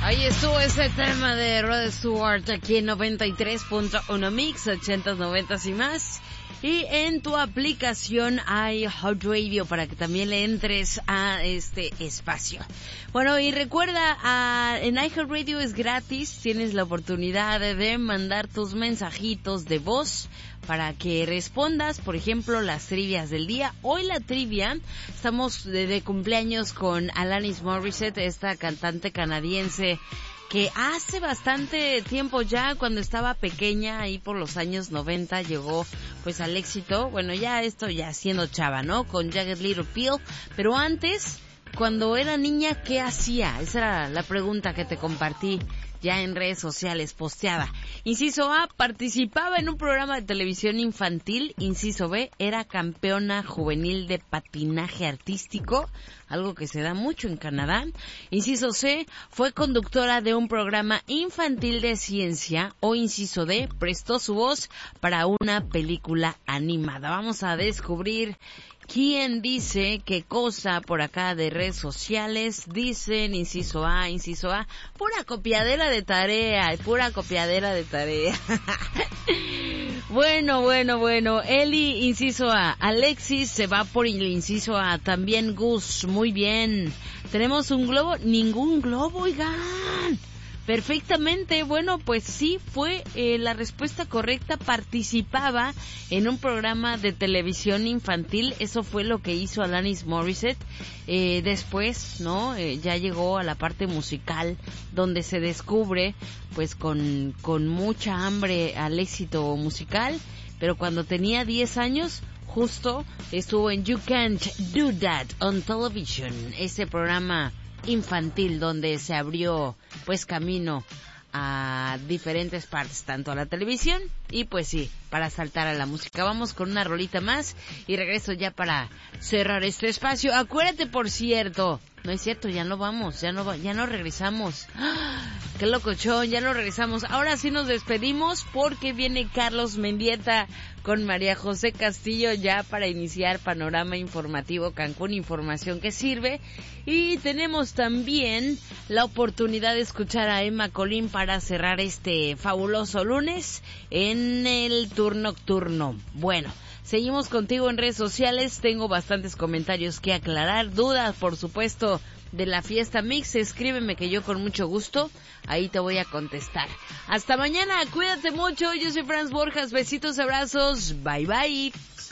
Ahí estuvo ese tema de Rod Stewart aquí en 93.1 Mix, 80s, 90s y más. Y en tu aplicación hay Hot Radio para que también le entres a este espacio. Bueno, y recuerda, en iHeartRadio es gratis, tienes la oportunidad de mandar tus mensajitos de voz para que respondas, por ejemplo, las trivias del día. Hoy la trivia, estamos de cumpleaños con Alanis Morissette, esta cantante canadiense que hace bastante tiempo ya, cuando estaba pequeña, ahí por los años 90, llegó pues al éxito. Bueno, ya esto ya siendo chava, ¿no? Con Jagged Little Pill. Pero antes, cuando era niña, ¿qué hacía? Esa era la pregunta que te compartí ya en redes sociales, posteada. Inciso A, participaba en un programa de televisión infantil. Inciso B, era campeona juvenil de patinaje artístico, algo que se da mucho en Canadá. Inciso C, fue conductora de un programa infantil de ciencia. O inciso D, prestó su voz para una película animada. Vamos a descubrir quién dice qué cosa por acá de redes sociales. Dicen inciso A, pura copiadera de tarea, pura copiadera de tarea. Bueno, Eli, inciso A. Alexis se va por el inciso A. También Gus, muy bien. ¿Tenemos un globo? Ningún globo, oigan. Perfectamente, bueno, pues sí, fue la respuesta correcta. Participaba en un programa de televisión infantil, eso fue lo que hizo Alanis Morissette. Después, ¿no? Ya llegó a la parte musical, donde se descubre, pues con mucha hambre al éxito musical, pero cuando tenía 10 años, justo estuvo en You Can't Do That on Television, ese programa infantil donde se abrió pues camino a diferentes partes, tanto a la televisión y pues sí, para saltar a la música. Vamos con una rolita más y regreso ya para cerrar este espacio. Acuérdate, por cierto, no es cierto, ya no vamos, ya no regresamos. ¡Ah! ¡Qué locochón! Ya no regresamos. Ahora sí nos despedimos porque viene Carlos Mendieta con María José Castillo ya para iniciar Panorama Informativo Cancún, información que sirve. Y tenemos también la oportunidad de escuchar a Emma Colín para cerrar este fabuloso lunes en el turno nocturno. Bueno, seguimos contigo en redes sociales, tengo bastantes comentarios que aclarar, dudas, por supuesto, de la fiesta mix. Escríbeme que yo con mucho gusto ahí te voy a contestar. Hasta mañana, cuídate mucho, yo soy Franz Borjas, besitos, abrazos, bye bye.